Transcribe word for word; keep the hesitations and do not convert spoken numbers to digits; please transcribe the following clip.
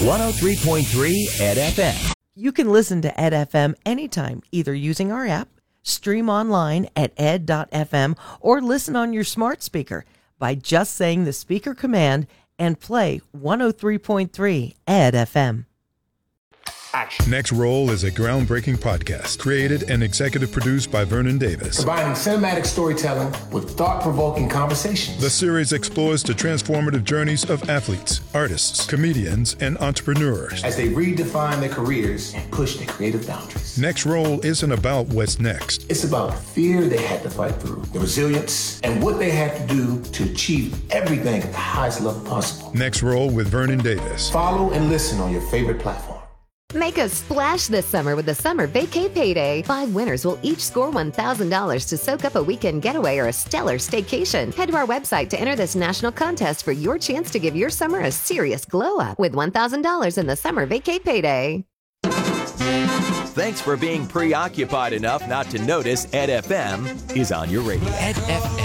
one oh three point three Ed F M. You can listen to Ed F M anytime, either using our app, stream online at ed dot f m, or listen on your smart speaker by just saying the speaker command and play one oh three point three Ed F M. Action. Next Roll is a groundbreaking podcast created and executive produced by Vernon Davis. Combining cinematic storytelling with thought-provoking conversations. The series explores the transformative journeys of athletes, artists, comedians, and entrepreneurs as they redefine their careers and push their creative boundaries. Next Roll isn't about what's next. It's about the fear they had to fight through, the resilience, and what they had to do to achieve everything at the highest level possible. Next Roll with Vernon Davis. Follow and listen on your favorite platform. Make a splash this summer with the Summer Vacay Payday. Five winners will each score one thousand dollars to soak up a weekend getaway or a stellar staycation. Head to our website to enter this national contest for your chance to give your summer a serious glow-up with one thousand dollars in the Summer Vacay Payday. Thanks for being preoccupied enough not to notice Ed F M is on your radio. Ed F M.